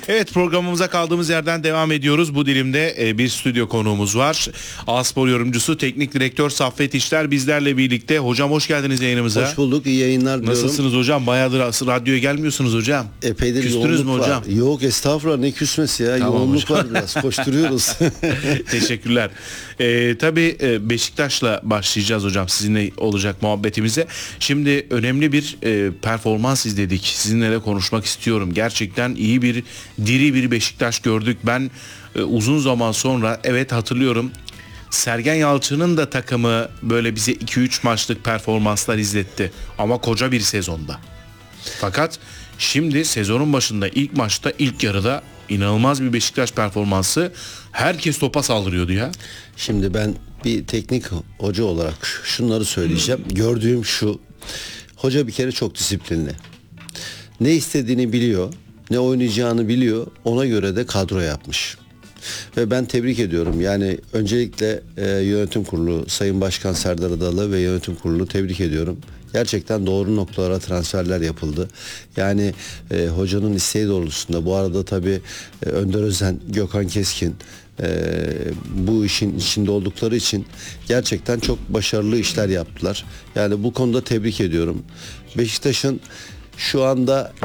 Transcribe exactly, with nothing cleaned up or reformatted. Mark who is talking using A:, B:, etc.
A: Evet, programımıza kaldığımız yerden devam ediyoruz. Bu dilimde e, bir stüdyo konuğumuz var. A-Spor yorumcusu, teknik direktör Saffet İşler bizlerle birlikte. Hocam hoş geldiniz yayınımıza.
B: Hoş bulduk, iyi yayınlar diliyorum.
A: Nasılsınız hocam? Bayağıdır radyoya gelmiyorsunuz hocam.
B: Epeydir
A: Küstünüz mü
B: yoğunluk
A: hocam?
B: var. Yok estağfurullah, ne küsmesi ya.
A: Tamam
B: yoğunluk
A: hocam.
B: var biraz, koşturuyoruz.
A: Teşekkürler. Ee, tabii e, Beşiktaş'la başlayacağız hocam, sizinle olacak muhabbetimize. Şimdi önemli bir e, performans izledik. Sizinle de konuşmak istiyorum. Gerçekten iyi bir, diri bir Beşiktaş gördük. Ben e, uzun zaman sonra, evet hatırlıyorum, Sergen Yalçın'ın da takımı böyle bize iki üç maçlık performanslar izletti. Ama koca bir sezonda. Fakat şimdi sezonun başında ilk maçta, ilk yarıda inanılmaz bir Beşiktaş performansı. Herkes topa saldırıyordu ya.
B: Şimdi ben bir teknik hoca olarak şunları söyleyeceğim. Gördüğüm şu: hoca bir kere çok disiplinli. Ne istediğini biliyor, ne oynayacağını biliyor. Ona göre de kadro yapmış. Ve ben tebrik ediyorum. Yani öncelikle e, yönetim kurulu, Sayın Başkan Serdar Adalı ve yönetim kurulu tebrik ediyorum. Gerçekten doğru noktalara transferler yapıldı. Yani e, hocanın isteği doğrultusunda. Bu arada tabii e, Önder Özen, Gökhan Keskin e, bu işin içinde oldukları için gerçekten çok başarılı işler yaptılar. Yani bu konuda tebrik ediyorum. Beşiktaş'ın şu anda